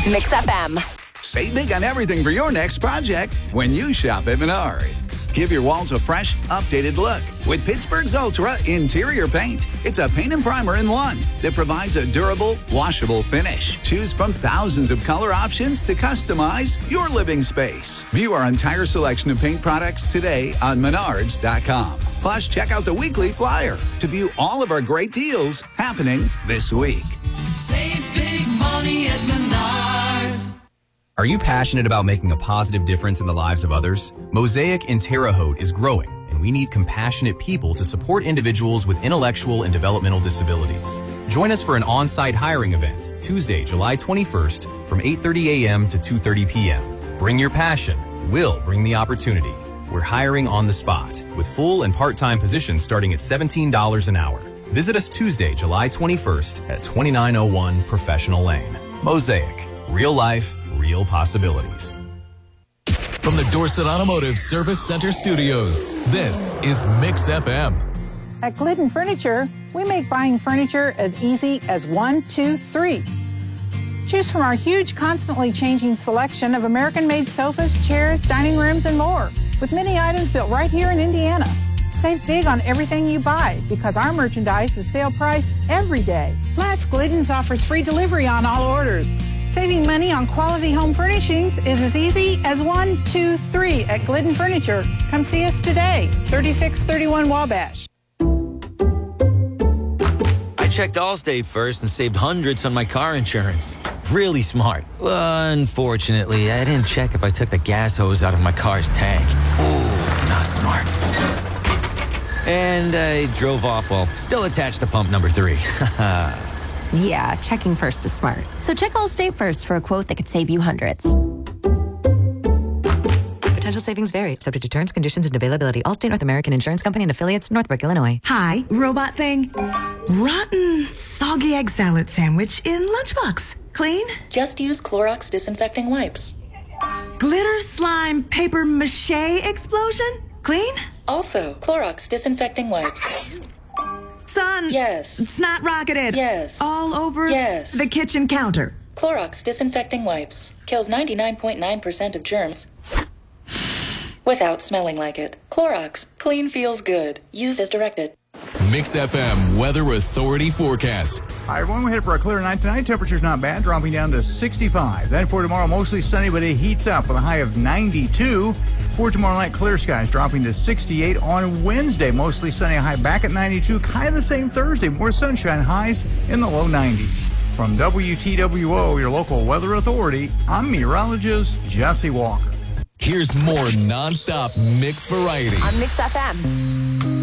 Mix FM. Save big on everything for your next project when you shop at Menards. Give your walls a fresh, updated look with Pittsburgh's Ultra Interior Paint. It's a paint and primer in one that provides a durable, washable finish. Choose from thousands of color options to customize your living space. View our entire selection of paint products today on Menards.com. Plus, check out the weekly flyer to view all of our great deals happening this week. Save big money at Menards. Are you passionate about making a positive difference in the lives of others? Mosaic in Terre Haute is growing, and we need compassionate people to support individuals with intellectual and developmental disabilities. Join us for an on-site hiring event, Tuesday, July 21st, from 8:30 a.m. to 2:30 p.m. Bring your passion. We'll bring the opportunity. We're hiring on the spot, with full and part-time positions starting at $17 an hour. Visit us Tuesday, July 21st at 2901 Professional Lane. Mosaic. Real life, real possibilities. From the Dorset Automotive Service Center Studios, this is Mix FM. At Glidden Furniture, we make buying furniture as easy as 1, 2, 3. Choose from our huge, constantly changing selection of American-made sofas, chairs, dining rooms, and more, with many items built right here in Indiana. Save big on everything you buy because our merchandise is sale price every day. Plus, Glidden's offers free delivery on all orders. Saving money on quality home furnishings is as easy as 1, 2, 3 at Glidden Furniture. Come see us today, 3631 Wabash. I checked Allstate first and saved hundreds on my car insurance. Really smart. Unfortunately, I didn't check if I took the gas hose out of my car's tank. Ooh, not smart. And I drove off while still attached to pump number 3. Yeah, checking first is smart. So check Allstate first for a quote that could save you hundreds. Potential savings vary, subject to terms, conditions, and availability. Allstate North American Insurance Company and affiliates, Northbrook, Illinois. Hi, robot thing. Rotten, soggy egg salad sandwich in lunchbox. Clean? Just use Clorox disinfecting wipes. Glitter slime paper mache explosion? Clean? Also, Clorox disinfecting wipes. Son. Yes. It's not rocketed. Yes. All over yes. the kitchen counter. Clorox disinfecting wipes. Kills 99.9% of germs without smelling like it. Clorox. Clean feels good. Use as directed. Mix FM Weather Authority forecast. Hi, everyone. We're headed for a clear night tonight. Temperature's not bad, dropping down to 65. Then for tomorrow, mostly sunny, but it heats up with a high of 92. For tomorrow night, clear skies dropping to 68 on Wednesday. Mostly sunny, a high back at 92. Kind of the same Thursday. More sunshine, highs in the low 90s. From WTWO, your local weather authority, I'm meteorologist Jesse Walker. Here's more nonstop mix variety On Mix FM.